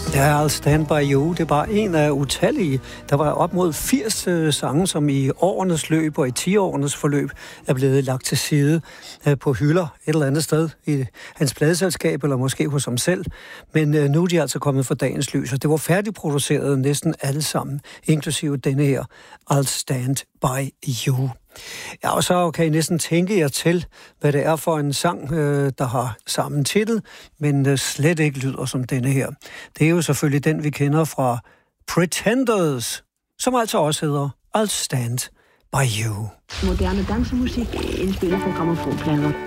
Ja, I'll Stand By You, det var en af utallige. Der var op mod 80 sange, som i årenes løb og i 10-årenes forløb er blevet lagt til side på hylder et eller andet sted i hans pladeselskab, eller måske hos ham selv. Men nu er de altså kommet for dagens lys, og det var færdigproduceret næsten alle sammen, inklusive denne her, I'll Stand By You. Ja, og så kan I næsten tænke jer til, hvad det er for en sang, der har samme titel, men slet ikke lyder som denne her. Det er jo selvfølgelig den, vi kender fra Pretenders, som altså også hedder I'll Stand By You. Moderne dansemusik indspillet på grammofonplader.